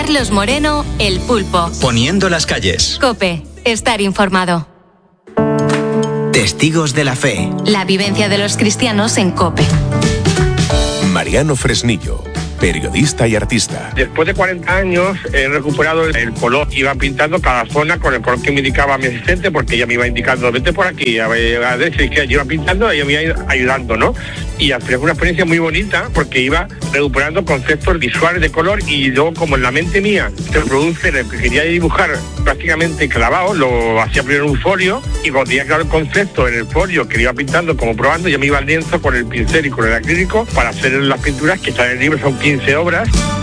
Carlos Moreno, El Pulpo. Poniendo las calles. COPE. Estar informado. Testigos de la fe. La vivencia de los cristianos en COPE. Mariano Fresnillo, periodista y artista. Después de 40 años he recuperado el color. Iba pintando cada zona con el color que me indicaba mi asistente, porque ella me iba indicando, vete por aquí, a decir que yo iba pintando, ella me iba ayudando, ¿no? Y al final fue una experiencia muy bonita, porque iba recuperando conceptos visuales de color, y luego, como en la mente mía se produce lo que quería dibujar prácticamente clavado, lo hacía primero en un folio, y cuando tenía claro el concepto en el folio que iba pintando, como probando, yo me iba al lienzo con el pincel y con el acrílico para hacer las pinturas que están en el libro. Son 15 obras.